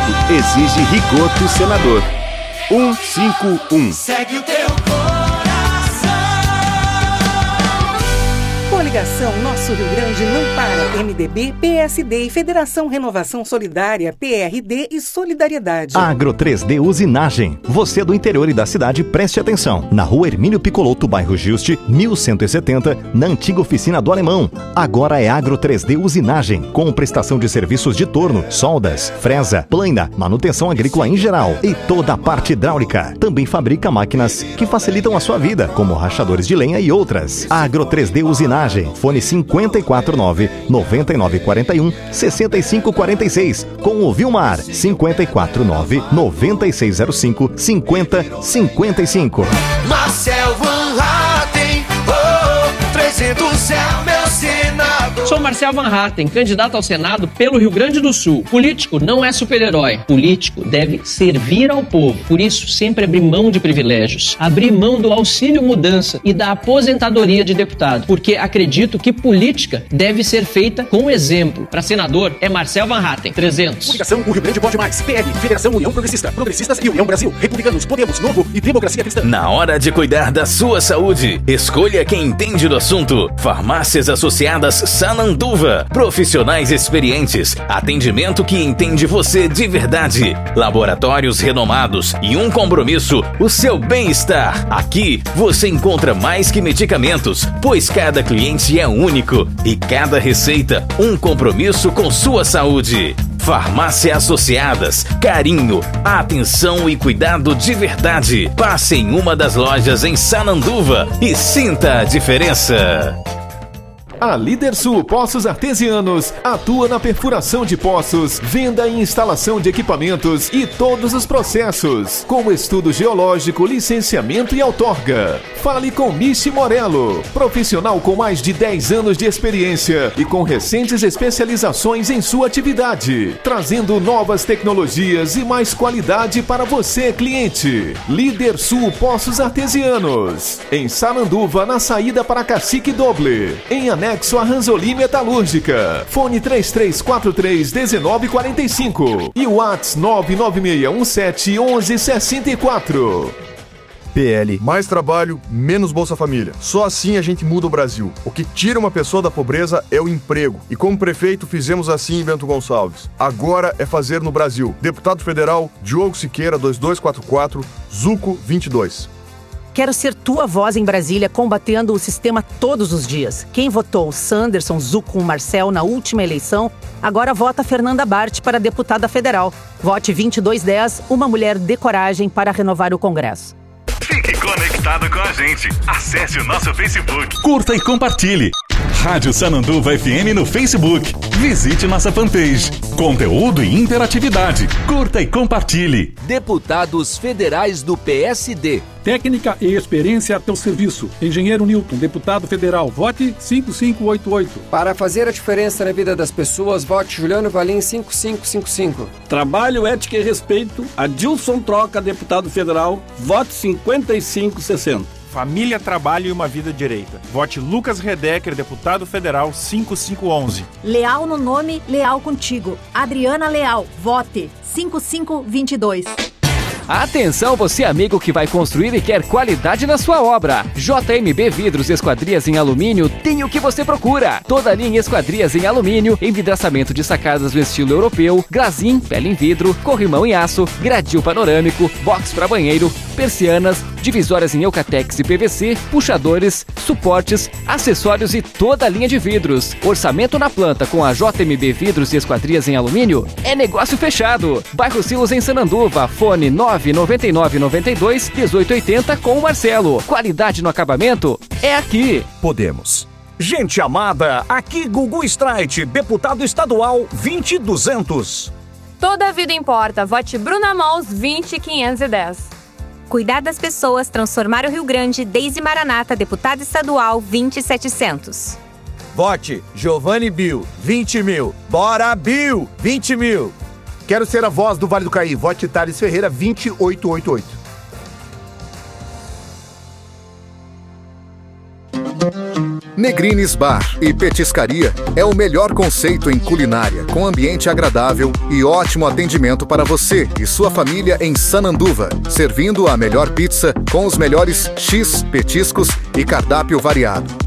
Senado. Exige rigor do senador. 151. Segue o teu coração. Coligação Nosso Rio Grande não para. MDB, PSD e Federação Renovação Solidária, PRD e Solidariedade. Agro 3D Usinagem. Você do interior e da cidade, preste atenção. Na rua Hermínio Piccolotto, bairro Juste, 1170, na antiga oficina do Alemão. Agora é Agro 3D Usinagem, com prestação de serviços de torno, soldas, fresa, plana, manutenção agrícola em geral e toda a parte hidráulica. Também fabrica máquinas que facilitam a sua vida, como rachadores de lenha e outras. Agro 3D Usinagem. Fone 549-9941-6546. Com o Vilmar, 549-9605-5055. Marcel Van Hatten, 300 é o meu senador. Sou Marcel Van Hatten, candidato ao Senado pelo Rio Grande do Sul. Político não é super-herói. Político deve servir ao povo. Por isso, sempre abrir mão de privilégios. Abrir mão do auxílio mudança e da aposentadoria de deputado. Porque acredito que política deve ser feita com exemplo. Para senador, é Marcel Van Hatten, 300. Coligação O Rio Grande Pode Mais. PL, Federação União Progressista. Progressistas e União Brasil. Republicanos, Podemos, Novo e Democracia Cristã. Na hora de cuidar da sua saúde, escolha quem entende do assunto. Farmácias Associadas Sananduva. Profissionais experientes. Atendimento que entende você de verdade. Laboratórios renomados e um compromisso, o seu bem-estar. Aqui você encontra mais que medicamentos, pois cada cliente é único e cada receita um compromisso com sua saúde. Farmácia Associadas, carinho, atenção e cuidado de verdade. Passe em uma das lojas em Sananduva e sinta a diferença. A Líder Sul Poços Artesianos atua na perfuração de poços, venda e instalação de equipamentos e todos os processos, como estudo geológico, licenciamento e outorga. Fale com Michi Morello, profissional com mais de 10 anos de experiência e com recentes especializações em sua atividade, trazendo novas tecnologias e mais qualidade para você, cliente. Líder Sul Poços Artesianos, em Sananduva, na saída para Cacique Doble, em anexo a Ranzolí Metalúrgica. Fone 3343-1945 e WhatsApp 99617-1164. PL, mais trabalho, menos Bolsa Família. Só assim a gente muda o Brasil. O que tira uma pessoa da pobreza é o emprego. E como prefeito fizemos assim em Bento Gonçalves. Agora é fazer no Brasil. Deputado Federal, Diogo Siqueira, 2244, Zuco 22. Quero ser tua voz em Brasília, combatendo o sistema todos os dias. Quem votou Sanderson, Zuco com Marcel na última eleição, agora vota Fernanda Bart para deputada federal. Vote 2210, uma mulher de coragem para renovar o Congresso. Fique conectado com a gente. Acesse o nosso Facebook. Curta e compartilhe. Rádio Sananduva FM no Facebook. Visite nossa fanpage. Conteúdo e interatividade. Curta e compartilhe. Deputados federais do PSD. Técnica e experiência a teu serviço. Engenheiro Newton, deputado federal. Vote 5588. Para fazer a diferença na vida das pessoas, vote Juliano Valim 5555. Trabalho, ética e respeito. Adilson Troca, deputado federal. Vote 5560. Família, trabalho e uma vida direita. Vote Lucas Redecker, deputado federal, 5511. Leal no nome, leal contigo. Adriana Leal, vote 5522. Atenção, você amigo que vai construir e quer qualidade na sua obra. JMB Vidros e Esquadrias em Alumínio tem o que você procura. Toda a linha esquadrias em alumínio, envidraçamento de sacadas no estilo europeu, glazim, pele em vidro, corrimão em aço, gradil panorâmico, box para banheiro, persianas, divisórias em Eucatex e PVC, puxadores, suportes, acessórios e toda a linha de vidros. Orçamento na planta com a JMB Vidros e Esquadrias em Alumínio é negócio fechado. Bairro Silos em Sananduva, fone 99992-1880 com o Marcelo. Qualidade no acabamento é aqui. Podemos. Gente amada, aqui Gugu Streit, deputado estadual 20200. Toda a vida importa. Vote Bruna Mols 20510. Cuidar das pessoas, transformar o Rio Grande, Deise Maranata, deputada estadual 20700. Vote Giovanni Bill, 20 mil. Bora Bill, 20 mil. Quero ser a voz do Vale do Caí. Vote Thales Ferreira, 2888. Negrines Bar e Petiscaria é o melhor conceito em culinária, com ambiente agradável e ótimo atendimento para você e sua família em Sananduva, servindo a melhor pizza com os melhores X, petiscos e cardápio variado.